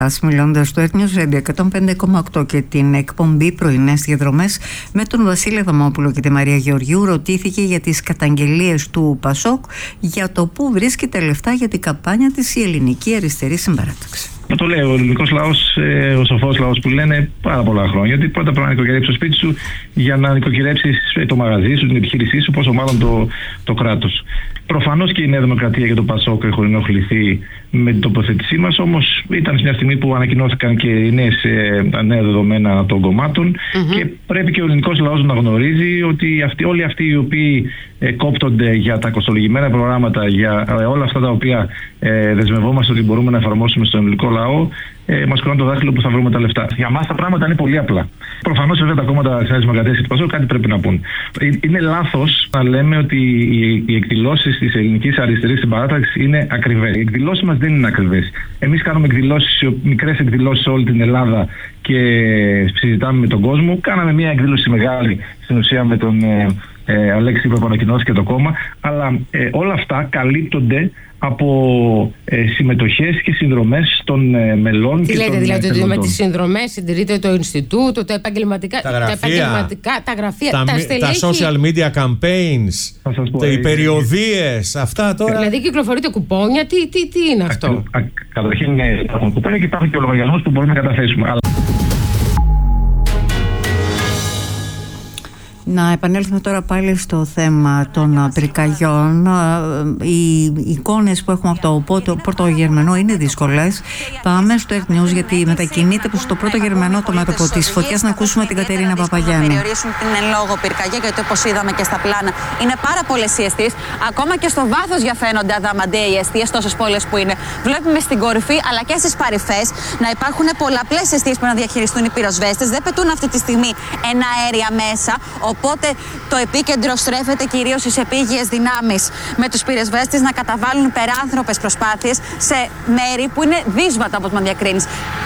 Μιλώντας στο Earth News Radio 105,8 και την εκπομπή Πρωινές Διαδρομές με τον Βασίλη Αδαμόπουλο και τη Μαρία Γεωργιού, ρωτήθηκε για τις καταγγελίες του Πασόκ για το πού βρίσκεται λεφτά για την καμπάνια της η Ελληνική Αριστερή Συμπαράταξη. Το λέει ο ελληνικός λαός, ο σοφός λαός που λένε πάρα πολλά χρόνια. Γιατί πρώτα πρέπει να νοικοκυρέψει το σπίτι σου για να νοικοκυρέψεις το μαγαζί σου, την επιχείρησή σου, πόσο μάλλον το κράτος. Προφανώς και η Νέα Δημοκρατία και το Πασόκ έχουν ενοχληθεί με την τοποθέτησή μας, όμως ήταν σε μια στιγμή που ανακοινώθηκαν και τα νέα δεδομένα των κομμάτων και πρέπει και ο ελληνικός λαός να γνωρίζει ότι όλοι αυτοί οι οποίοι κόπτονται για τα κοστολογημένα προγράμματα, για όλα αυτά τα οποία δεσμευόμαστε ότι μπορούμε να εφαρμόσουμε στον ελληνικό λαό, μας κρίνουν το δάχτυλο που θα βρούμε τα λεφτά. Για μας τα πράγματα είναι πολύ απλά. Προφανώς βέβαια τα κόμματα της Νέας Δημοκρατίας και του Πασόκ κάτι πρέπει να πούν. Είναι λάθος να λέμε ότι οι εκδηλώσεις της Ελληνικής Αριστερής Συμπαράταξης είναι ακριβές. Οι εκδηλώσεις μας δεν είναι ακριβές. Εμείς κάνουμε μικρές εκδηλώσεις σε όλη την Ελλάδα και συζητάμε με τον κόσμο. Κάναμε μια εκδήλωση μεγάλη στην ουσία με τον Αλέξη που ανακοινώθηκε το κόμμα, αλλά όλα αυτά καλύπτονται από συμμετοχές και συνδρομές των μελών. Τι λέτε, δηλαδή ότι με τις συνδρομές συντηρείται το Ινστιτούτο, τα επαγγελματικά, τα γραφεία, τα στελέχη, τα social media campaigns, οι περιοδίες, αυτά τώρα. Δηλαδή κυκλοφορείται κουπόνια, τι είναι αυτό? Καταρχήν υπάρχουν κουπόνια και υπάρχουν και ο λογαριασμός που μπορούμε να καταθέσουμε. Να επανέλθουμε τώρα πάλι στο θέμα των πυρκαγιών. Οι εικόνες που έχουμε από το Πρώτο Γερμανό είναι δύσκολες. Πάμε στο Earth News γιατί μετακινείται προς το Πρώτο Γερμανό το μέτωπο της φωτιάς. Να ακούσουμε την Κατερίνα Παπαγιάννη. Να περιορίσουν την εν λόγω πυρκαγιά, γιατί όπως είδαμε και στα πλάνα είναι πάρα πολλές οι εστίες. Ακόμα και στο βάθος διαφαίνονται αδαμαντία οι εστίες, τόσες πόλεις που είναι. Βλέπουμε στην κορυφή αλλά και στις παρυφές να υπάρχουν πολλαπλές εστίες που να διαχειριστούν οι πυροσβέστες. Δεν πετούν αυτή τη στιγμή εναέρια μέσα. Οπότε το επίκεντρο στρέφεται κυρίως στις επίγειες δυνάμεις, με τους πυροσβέστες να καταβάλουν υπεράνθρωπες προσπάθειες σε μέρη που είναι δύσβατα από το να διακρίνεις.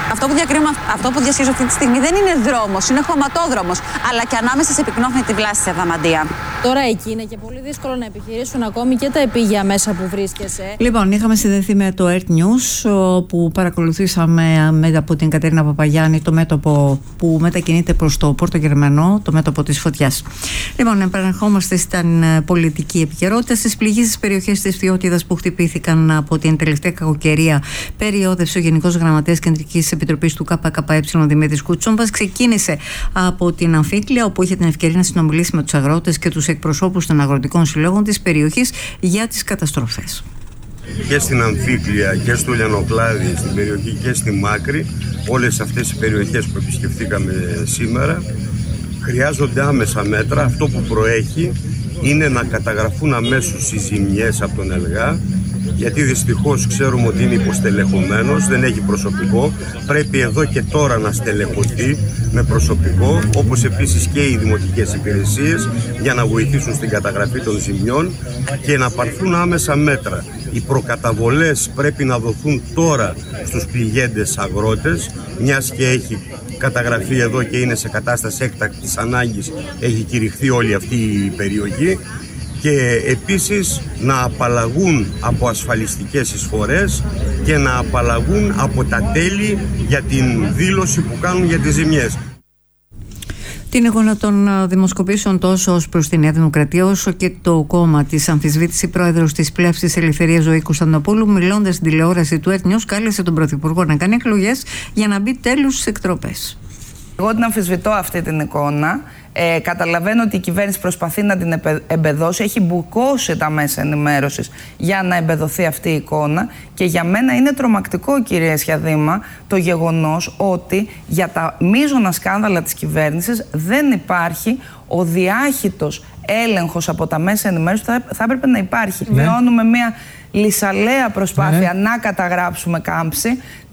Αυτό που διασχίζω αυτή τη στιγμή δεν είναι δρόμος, είναι χωματόδρομος, αλλά και ανάμεσα σε πυκνόχνη τη βλάση σε Αδαμαντία. Τώρα εκεί είναι και πολύ δύσκολο να επιχειρήσουν ακόμη και τα επίγεια μέσα που βρίσκεσαι. Λοιπόν, είχαμε συνδεθεί με το Earth News, όπου παρακολουθήσαμε από την Κατερίνα Παπαγιάννη το μέτωπο που μετακινείται προς το Πόρτο Γερμανό, το μέτωπο της φωτιάς. Λοιπόν, επαναρχόμαστε στην πολιτική επικαιρότητα. Στις πληγείς περιοχές της Φθιώτιδας που χτυπήθηκαν από την τελευταία κακοκαιρία, περιόδευσε ο Γενικός Γραμματέας Κεντρικής Επιτροπής του ΚΚΕ Δημήτρης Κουτσούμπας. Ξεκίνησε από την Αμφίκλεια, όπου είχε την ευκαιρία να συνομιλήσει με τους αγρότες και τους εκπροσώπους των αγροτικών συλλόγων της περιοχής για τις καταστροφές. Και στην Αμφίκλεια και στο Λιανοκλάδι, στην περιοχή και στη Μάκρη, όλες αυτές οι περιοχές που επισκεφτήκαμε σήμερα, χρειάζονται άμεσα μέτρα. Αυτό που προέχει είναι να καταγραφούν αμέσως οι ζημιές από τον ΕΛΓΑ, γιατί δυστυχώς ξέρουμε ότι είναι υποστελεχωμένος, δεν έχει προσωπικό. Πρέπει εδώ και τώρα να στελεχωθεί με προσωπικό, όπως επίσης και οι δημοτικές υπηρεσίες, για να βοηθήσουν στην καταγραφή των ζημιών και να πάρθουν άμεσα μέτρα. Οι προκαταβολές πρέπει να δοθούν τώρα στους πληγέντες αγρότες, μιας και έχει καταγραφεί εδώ και είναι σε κατάσταση έκτακτης ανάγκης, έχει κηρυχθεί όλη αυτή η περιοχή, και επίσης να απαλλαγούν από ασφαλιστικές εισφορές και να απαλλαγούν από τα τέλη για την δήλωση που κάνουν για τις ζημιές. Την εικόνα των δημοσκοπήσεων τόσο ως προς τη Νέα Δημοκρατία όσο και το κόμμα της αμφισβήτηση, πρόεδρος της Πλεύσης Ελευθερίας Ζωή Κωνσταντοπούλου, μιλώντας στην τηλεόραση του Earth News, κάλεσε τον Πρωθυπουργό να κάνει εκλογές για να μπει τέλος στις εκτροπές. Εγώ την αμφισβητώ αυτή την εικόνα. Καταλαβαίνω ότι η κυβέρνηση προσπαθεί να την εμπεδώσει, έχει μπουκώσει τα μέσα ενημέρωσης για να εμπεδοθεί αυτή η εικόνα, και για μένα είναι τρομακτικό, κυρία Σιαδήμα, το γεγονός ότι για τα μείζωνα σκάνδαλα της κυβέρνησης δεν υπάρχει ο διάχυτος έλεγχος από τα μέσα ενημέρωσης που θα έπρεπε να υπάρχει. Ναι. Βιώνουμε μια λυσαλέα προσπάθεια να καταγράψουμε κάμψη.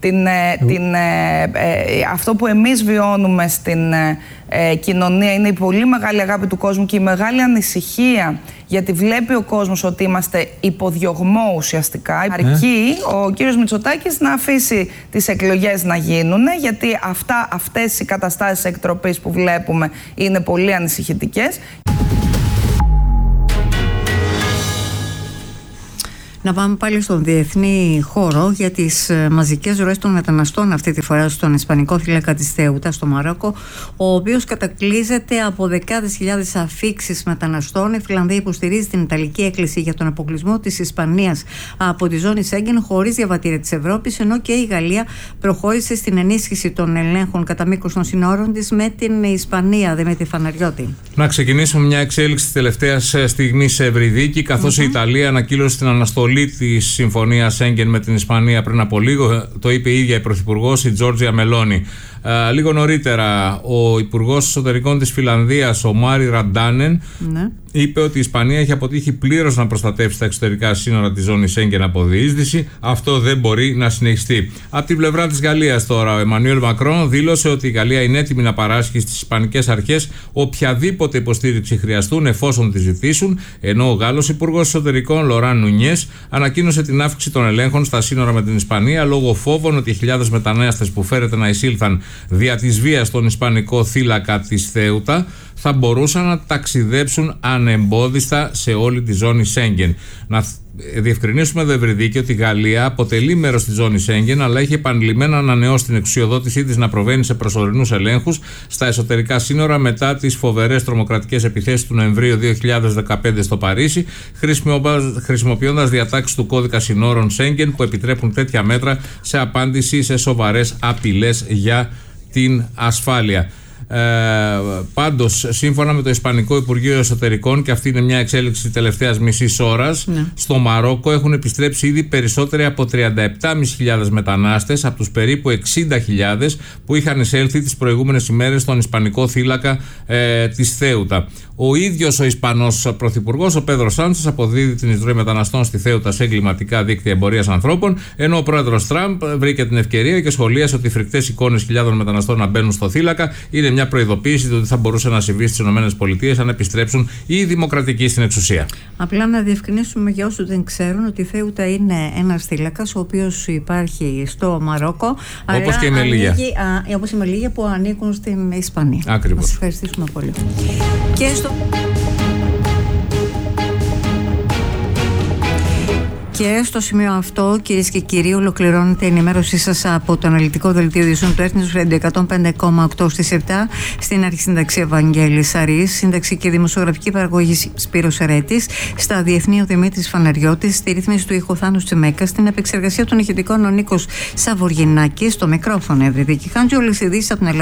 Αυτό που εμείς βιώνουμε στην κοινωνία είναι η πολύ μεγάλη αγάπη του κόσμου και η μεγάλη ανησυχία, γιατί βλέπει ο κόσμος ότι είμαστε υποδιωγμό ουσιαστικά. Αρκεί ο κύριος Μητσοτάκης να αφήσει τις εκλογές να γίνουν, γιατί αυτές οι καταστάσεις εκτροπής που βλέπουμε είναι πολύ ανησυχητικές. Να πάμε πάλι στον διεθνή χώρο για τις μαζικές ροές των μεταναστών, αυτή τη φορά στον Ισπανικό θύλακα της Θέουτα στο Μαρόκο, ο οποίος κατακλείζεται από δεκάδες χιλιάδες αφίξεις μεταναστών. Η Φιλανδία υποστηρίζει την Ιταλική έκκληση για τον αποκλεισμό της Ισπανίας από τη ζώνη Σέγγεν χωρίς διαβατήρια της Ευρώπης, ενώ και η Γαλλία προχώρησε στην ενίσχυση των ελέγχων κατά μήκος των συνόρων της με την Ισπανία. Δημήτρη Φαναριώτη. Να ξεκινήσουμε μια εξέλιξη της τελευταίας στιγμής σε Ευρυδίκη, καθώς η Ιταλία ανακοίνωσε την αναστολή της συμφωνίας Σέγγεν με την Ισπανία πριν από λίγο. Το είπε η ίδια η Πρωθυπουργός, η Τζόρτζια Μελόνι. Λίγο νωρίτερα, ο Υπουργός Εσωτερικών της Φιλανδίας, ο Μάρι Ραντάνεν, είπε ότι η Ισπανία έχει αποτύχει πλήρως να προστατεύσει τα εξωτερικά σύνορα της ζώνης Σέγγεν από διείσδυση. Αυτό δεν μπορεί να συνεχιστεί. Από την πλευρά της Γαλλίας τώρα, ο Εμμανουέλ Μακρόν δήλωσε ότι η Γαλλία είναι έτοιμη να παράσχει στις ισπανικές αρχές οποιαδήποτε υποστήριξη χρειαστούν εφόσον τη ζητήσουν, ενώ ο Γάλλος Υπουργός Εσωτερικών, Λοράν Νουνιές, ανακοίνωσε την αύξηση των ελέγχων στα σύνορα με την Ισπανία λόγω φόβων ότι οι χιλιάδες μετανάστες που φέρεται να εισήλθαν δια της βίας στον Ισπανικό θύλακα της Θέουτα θα μπορούσαν να ταξιδέψουν ανεμπόδιστα σε όλη τη ζώνη Σέγγεν. Να διευκρινίσουμε εδώ, Ευρυδίκη, ότι η Γαλλία αποτελεί μέρος της ζώνης Σέγγεν, αλλά έχει επανειλημμένα ανανεώσει την εξουσιοδότησή της να προβαίνει σε προσωρινούς ελέγχους στα εσωτερικά σύνορα μετά τις φοβερές τρομοκρατικές επιθέσεις του Νοεμβρίου 2015 στο Παρίσι, χρησιμοποιώντας διατάξεις του κώδικα συνόρων Σέγγεν που επιτρέπουν τέτοια μέτρα σε απάντηση σε σοβαρές απειλές για την ασφάλεια. Πάντως, σύμφωνα με το Ισπανικό Υπουργείο Εσωτερικών, και αυτή είναι μια εξέλιξη τελευταίας μισής ώρας, στο Μαρόκο έχουν επιστρέψει ήδη περισσότεροι από 37.500 μετανάστες από τους περίπου 60.000 που είχαν εισέλθει τις προηγούμενες ημέρες στον Ισπανικό θύλακα της Θέουτα. Ο ίδιος ο Ισπανός Πρωθυπουργός, ο Πέδρο Σάντσες, αποδίδει την εισρωή μεταναστών στη Θέουτα σε εγκληματικά δίκτυα εμπορίας ανθρώπων, ενώ ο πρόεδρος Τραμπ βρήκε την ευκαιρία και σχολίασε ότι οι φρικτές εικόνες χιλιάδων μεταναστών να μπαίνουν στο θύλακα είναι μια προειδοποίηση ότι θα μπορούσε να συμβεί στις ΗΠΑ αν επιστρέψουν οι δημοκρατικοί στην εξουσία. Απλά να διευκρινίσουμε για όσους δεν ξέρουν ότι η Θέουτα είναι ένας θύλακας ο οποίος υπάρχει στο Μαρόκο. Όπως και η Μελίγια. Όπως η Μελίγια που ανήκουν στην Ισπανία. Ακριβώς. Να σας ευχαριστήσουμε πολύ. Και στο σημείο αυτό, κυρίες και κύριοι, ολοκληρώνεται η ενημέρωσή σας από το αναλυτικό δελτίο ειδήσεων του Έθνους Radio 105,8 στις 7, στην αρχισύνταξη Ευαγγέλης Σαρής, σύνταξη και δημοσιογραφική παραγωγή Σπύρος Ερέτης, στα διεθνή ο Δημήτρης Φαναριώτης, στη ρύθμιση του ήχου Θάνος Τσιμέκας, στην επεξεργασία των ηχητικών ο Νίκος Σαβοργινάκης, στο μικρόφωνο Ευρυδίκη Χάντζη, όλες οι ειδήσεις από την